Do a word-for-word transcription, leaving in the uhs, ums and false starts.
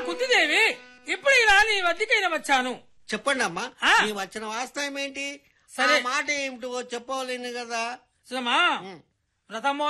కుంతిదేవి, ఇప్పుడు ఇలా నీ వద్దకైనా వచ్చాను. చెప్పండి అమ్మా, నీ వచ్చిన వాస్తవం ఏంటి? సరే మాట ఏమిటో చెప్పవలేను కదా. వ్రతమో